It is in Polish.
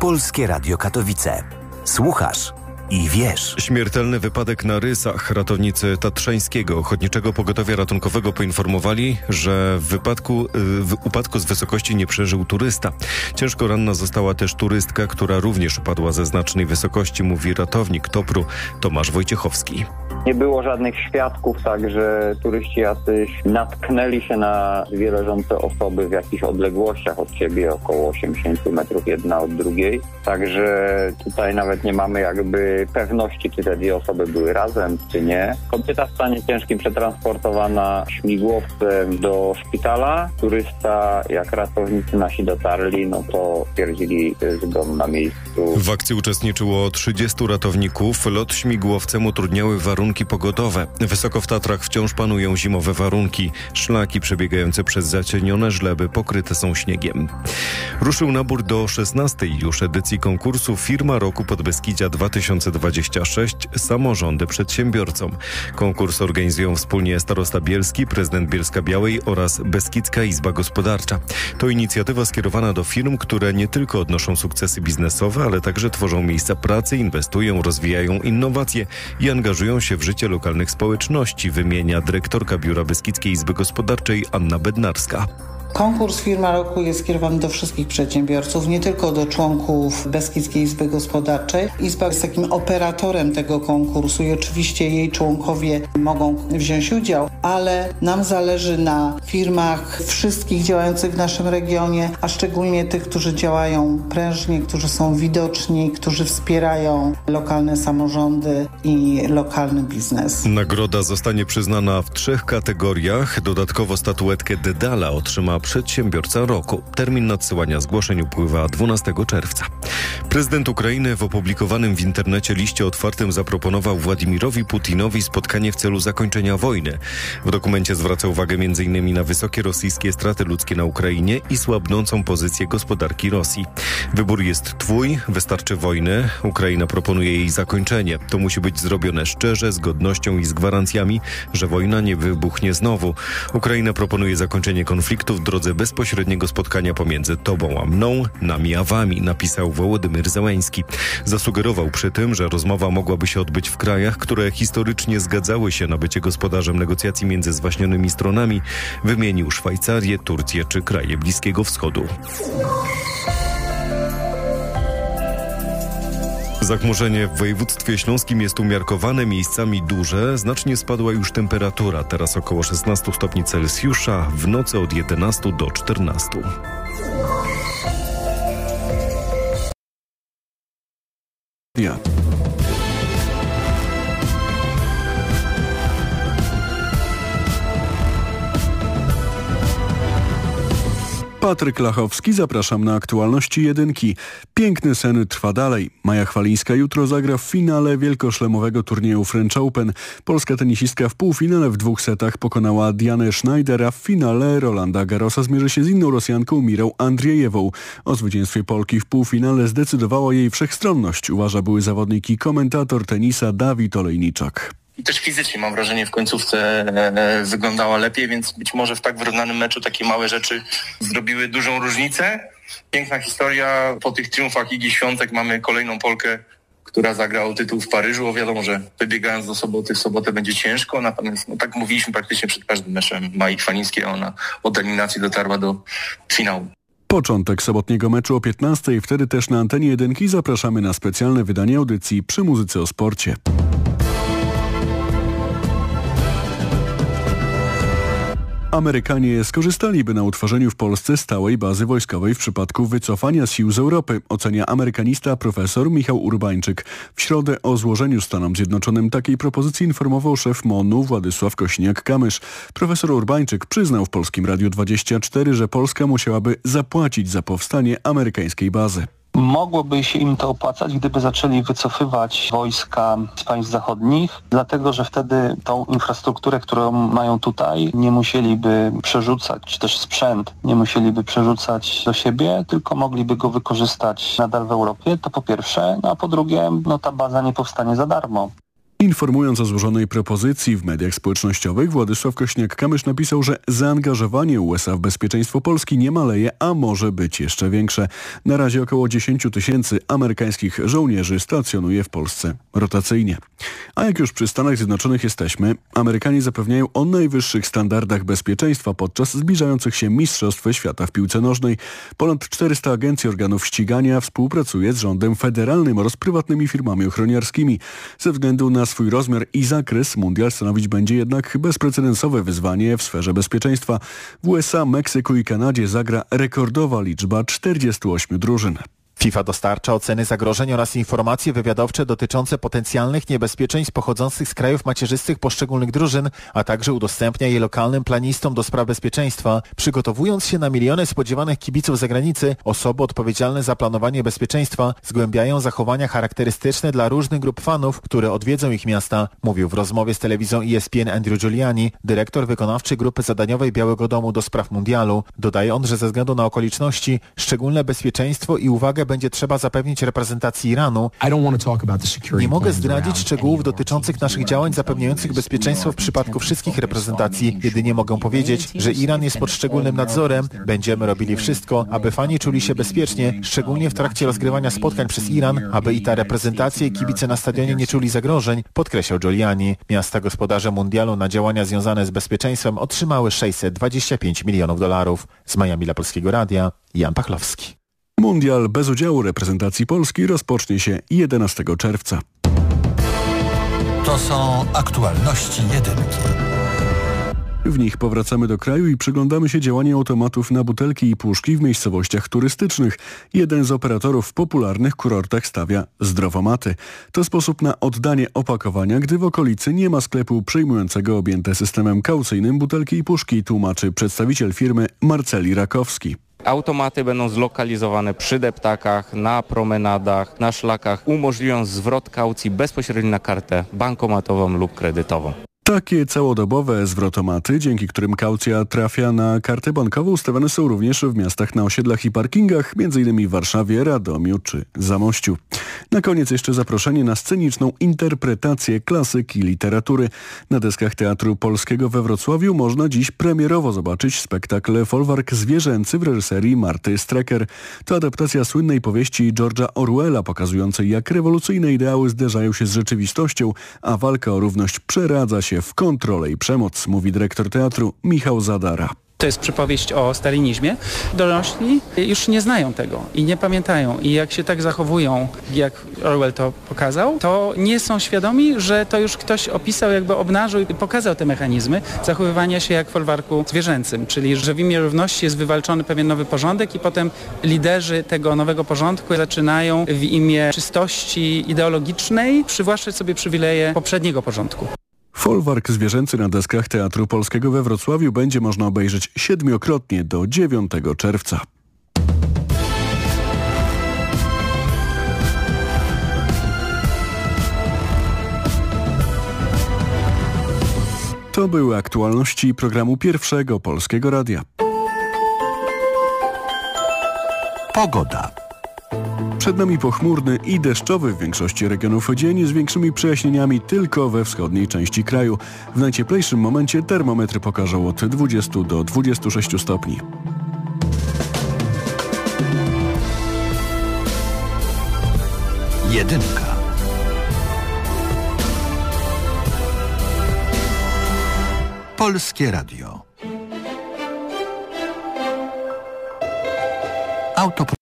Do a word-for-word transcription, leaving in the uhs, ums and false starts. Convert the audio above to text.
Polskie Radio Katowice. Słuchasz i wiesz. Śmiertelny wypadek na Rysach. Ratownicy Tatrzańskiego Ochotniczego Pogotowia Ratunkowego poinformowali, że w wypadku w upadku z wysokości nie przeżył turysta. Ciężko ranna została też turystka, która również upadła ze znacznej wysokości, mówi ratownik Topru Tomasz Wojciechowski. Nie było żadnych świadków, także turyści jacyś natknęli się na dwie leżące osoby w jakichś odległościach od siebie, około osiemdziesiąt metrów jedna od drugiej. Także tutaj nawet nie mamy jakby pewności, czy te dwie osoby były razem, czy nie. Kobieta w stanie ciężkim przetransportowana śmigłowcem do szpitala. Turysta, jak ratownicy nasi dotarli, no to stwierdzili zgon na miejscu. W akcji uczestniczyło trzydziestu ratowników. Lot śmigłowcem utrudniały warunki pogodowe. Wysoko w Tatrach wciąż panują zimowe warunki. Szlaki przebiegające przez zacienione żleby pokryte są śniegiem. Ruszył nabór do szesnastej już edycji konkursu Firma Roku Podbeskidzia dwa tysiące dwadzieścia sześć Samorządy Przedsiębiorcom. Konkurs organizują wspólnie starosta bielski, prezydent Bielska-Białej oraz Beskidzka Izba Gospodarcza. To inicjatywa skierowana do firm, które nie tylko odnoszą sukcesy biznesowe, ale także tworzą miejsca pracy, inwestują, rozwijają innowacje i angażują się w życie lokalnych społeczności, wymienia dyrektorka Biura Beskidzkiej Izby Gospodarczej Anna Bednarska. Konkurs Firma Roku jest skierowany do wszystkich przedsiębiorców, nie tylko do członków Beskidzkiej Izby Gospodarczej. Izba jest takim operatorem tego konkursu i oczywiście jej członkowie mogą wziąć udział, ale nam zależy na firmach wszystkich działających w naszym regionie, a szczególnie tych, którzy działają prężnie, którzy są widoczni, którzy wspierają lokalne samorządy i lokalny biznes. Nagroda zostanie przyznana w trzech kategoriach. Dodatkowo statuetkę Dedala otrzyma Przedsiębiorca Roku. Termin nadsyłania zgłoszeń upływa dwunastego czerwca. Prezydent Ukrainy w opublikowanym w internecie liście otwartym zaproponował Władimirowi Putinowi spotkanie w celu zakończenia wojny. W dokumencie zwraca uwagę między innymi na wysokie rosyjskie straty ludzkie na Ukrainie i słabnącą pozycję gospodarki Rosji. Wybór jest twój, wystarczy wojny. Ukraina proponuje jej zakończenie. To musi być zrobione szczerze, z godnością i z gwarancjami, że wojna nie wybuchnie znowu. Ukraina proponuje zakończenie konfliktu w drodze bezpośredniego spotkania pomiędzy tobą a mną, nami a wami, napisał Wołodymyr Zełenski. Zasugerował przy tym, że rozmowa mogłaby się odbyć w krajach, które historycznie zgadzały się na bycie gospodarzem negocjacji między zwaśnionymi stronami. Wymienił Szwajcarię, Turcję czy kraje Bliskiego Wschodu. Zachmurzenie w województwie śląskim jest umiarkowane, miejscami duże. Znacznie spadła już temperatura, teraz około szesnaście stopni Celsjusza, w nocy od jedenastu do czternastu. Ja. Patryk Lachowski, zapraszam na aktualności jedynki. Piękny sen trwa dalej. Maja Chwalińska jutro zagra w finale wielkoszlemowego turnieju French Open. Polska tenisistka w półfinale w dwóch setach pokonała Dianę Schneider, a w finale Rolanda Garrosa zmierzy się z inną Rosjanką Mirą Andrzejewą. O zwycięstwie Polki w półfinale zdecydowała jej wszechstronność, uważa były zawodnik i komentator tenisa Dawid Olejniczak. I też fizycznie, mam wrażenie, w końcówce e, wyglądała lepiej, więc być może w tak wyrównanym meczu takie małe rzeczy zrobiły dużą różnicę. Piękna historia. Po tych triumfach Igi Świątek mamy kolejną Polkę, która zagra o tytuł w Paryżu. O, wiadomo, że wybiegając do soboty, w sobotę będzie ciężko, natomiast no, tak mówiliśmy praktycznie przed każdym meczem Mai Chwalińskiej, a ona od eliminacji dotarła do finału. Początek sobotniego meczu o piętnastej, wtedy też na antenie jedynki zapraszamy na specjalne wydanie audycji Przy muzyce o sporcie. Amerykanie skorzystaliby na utworzeniu w Polsce stałej bazy wojskowej w przypadku wycofania sił z Europy, ocenia amerykanista profesor Michał Urbańczyk. W środę o złożeniu Stanom Zjednoczonym takiej propozycji informował szef MON-u Władysław Kośniak-Kamysz. Profesor Urbańczyk przyznał w Polskim Radiu dwadzieścia cztery, że Polska musiałaby zapłacić za powstanie amerykańskiej bazy. Mogłoby się im to opłacać, gdyby zaczęli wycofywać wojska z państw zachodnich, dlatego że wtedy tą infrastrukturę, którą mają tutaj, nie musieliby przerzucać, czy też sprzęt nie musieliby przerzucać do siebie, tylko mogliby go wykorzystać nadal w Europie, to po pierwsze, no a po drugie, no ta baza nie powstanie za darmo. Informując o złożonej propozycji w mediach społecznościowych, Władysław Kośniak-Kamysz napisał, że zaangażowanie U S A w bezpieczeństwo Polski nie maleje, a może być jeszcze większe. Na razie około dziesięć tysięcy amerykańskich żołnierzy stacjonuje w Polsce rotacyjnie. A jak już przy Stanach Zjednoczonych jesteśmy, Amerykanie zapewniają o najwyższych standardach bezpieczeństwa podczas zbliżających się Mistrzostw Świata w piłce nożnej. Ponad czterysta agencji organów ścigania współpracuje z rządem federalnym oraz prywatnymi firmami ochroniarskimi. Ze względu na swój rozmiar i zakres mundial stanowić będzie jednak bezprecedensowe wyzwanie w sferze bezpieczeństwa. W U S A, Meksyku i Kanadzie zagra rekordowa liczba czterdziestu ośmiu drużyn. FIFA dostarcza oceny zagrożeń oraz informacje wywiadowcze dotyczące potencjalnych niebezpieczeństw pochodzących z krajów macierzystych poszczególnych drużyn, a także udostępnia je lokalnym planistom do spraw bezpieczeństwa. Przygotowując się na miliony spodziewanych kibiców z zagranicy, osoby odpowiedzialne za planowanie bezpieczeństwa zgłębiają zachowania charakterystyczne dla różnych grup fanów, które odwiedzą ich miasta, mówił w rozmowie z telewizją E S P N Andrew Giuliani, dyrektor wykonawczy grupy zadaniowej Białego Domu do spraw mundialu. Dodaje on, że ze względu na okoliczności szczególne bezpieczeństwo i uwagę będzie trzeba zapewnić reprezentacji Iranu. Nie mogę zdradzić szczegółów dotyczących naszych działań zapewniających bezpieczeństwo w przypadku wszystkich reprezentacji. Jedynie mogę powiedzieć, że Iran jest pod szczególnym nadzorem. Będziemy robili wszystko, aby fani czuli się bezpiecznie, szczególnie w trakcie rozgrywania spotkań przez Iran, aby i ta reprezentacja i kibice na stadionie nie czuli zagrożeń, podkreślał Giuliani. Miasta gospodarze mundialu na działania związane z bezpieczeństwem otrzymały sześćset dwadzieścia pięć milionów dolarów. Z Miami dla Polskiego Radia, Jan Pachlowski. Mundial bez udziału reprezentacji Polski rozpocznie się jedenastego czerwca. To są aktualności jedynki. W nich powracamy do kraju i przyglądamy się działaniu automatów na butelki i puszki w miejscowościach turystycznych. Jeden z operatorów w popularnych kurortach stawia zdrowomaty. To sposób na oddanie opakowania, gdy w okolicy nie ma sklepu przejmującego objęte systemem kaucyjnym butelki i puszki, tłumaczy przedstawiciel firmy Marceli Rakowski. Automaty będą zlokalizowane przy deptakach, na promenadach, na szlakach, umożliwiając zwrot kaucji bezpośrednio na kartę bankomatową lub kredytową. Takie całodobowe zwrotomaty, dzięki którym kaucja trafia na kartę bankową, ustawiane są również w miastach na osiedlach i parkingach, m.in. w Warszawie, Radomiu czy Zamościu. Na koniec jeszcze zaproszenie na sceniczną interpretację klasyki literatury. Na deskach Teatru Polskiego we Wrocławiu można dziś premierowo zobaczyć spektakl Folwark zwierzęcy w reżyserii Marty Strecker. To adaptacja słynnej powieści George'a Orwella, pokazującej, jak rewolucyjne ideały zderzają się z rzeczywistością, a walka o równość przeradza się w kontrolę i przemoc, mówi dyrektor teatru Michał Zadara. To jest przypowieść o stalinizmie. Dorośli już nie znają tego i nie pamiętają. I jak się tak zachowują, jak Orwell to pokazał, to nie są świadomi, że to już ktoś opisał, jakby obnażył i pokazał te mechanizmy zachowywania się jak w folwarku zwierzęcym. Czyli, że w imię równości jest wywalczony pewien nowy porządek i potem liderzy tego nowego porządku zaczynają w imię czystości ideologicznej przywłaszczać sobie przywileje poprzedniego porządku. Folwark zwierzęcy na deskach Teatru Polskiego we Wrocławiu będzie można obejrzeć siedmiokrotnie do dziewiątego czerwca. To były aktualności programu Pierwszego Polskiego Radia. Pogoda. Przed nami pochmurny i deszczowy w większości regionów dzień z większymi przejaśnieniami tylko we wschodniej części kraju. W najcieplejszym momencie termometry pokażą od dwudziestu do dwudziestu sześciu stopni. Jedynka. Polskie Radio. Autopromocja.